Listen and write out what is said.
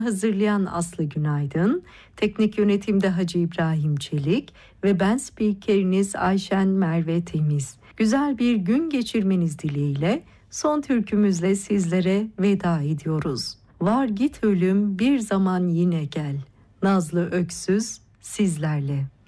Hazırlayan Aslı Günaydın, teknik yönetimde Hacı İbrahim Çelik ve ben spikeriniz Ayşen Merve Temiz. Güzel bir gün geçirmeniz dileğiyle son türkümüzle sizlere veda ediyoruz. Var git ölüm bir zaman yine gel. Nazlı Öksüz sizlerle.